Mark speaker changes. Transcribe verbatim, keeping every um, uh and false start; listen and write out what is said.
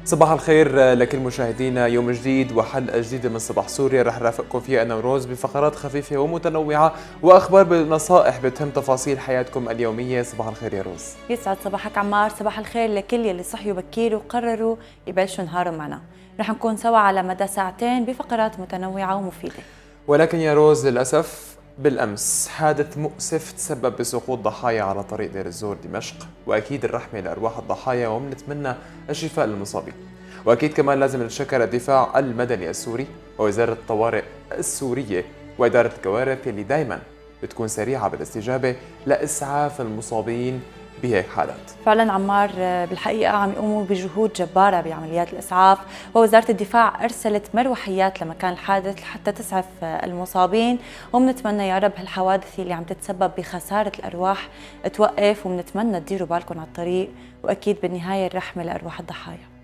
Speaker 1: صباح الخير لكل مشاهدينا، يوم جديد وحلقة جديدة من صباح سوريا رح نرافقكم فيها أنا وروز بفقرات خفيفة ومتنوعة وأخبار بنصائح بتهم تفاصيل حياتكم اليومية. صباح الخير يا روز.
Speaker 2: يسعد صباحك عمار. صباح الخير لكل يلي صحيوا بكير وقرروا يبلشوا نهارهم معنا. رح نكون سوا على مدى ساعتين بفقرات متنوعة ومفيدة.
Speaker 1: ولكن يا روز للأسف بالأمس حادث مؤسف تسبب بسقوط ضحايا على طريق دير الزور دمشق، وأكيد الرحمة لأرواح الضحايا وبنتمنى الشفاء للمصابين. وأكيد كمان لازم نتشكر الدفاع المدني السوري ووزارة الطوارئ السورية وإدارة الكوارث اللي دايما بتكون سريعة بالاستجابة لإسعاف المصابين بهيك حالات.
Speaker 2: فعلا عمار، بالحقيقة عم يقوموا بجهود جبارة بعمليات الإسعاف، ووزارة الدفاع أرسلت مروحيات لمكان الحادث حتى تسعف المصابين، وبنتمنى يا رب هالحوادث اللي عم تتسبب بخسارة الأرواح توقف، وبنتمنى تديروا بالكم على الطريق، وأكيد بالنهاية الرحمة لأرواح الضحايا.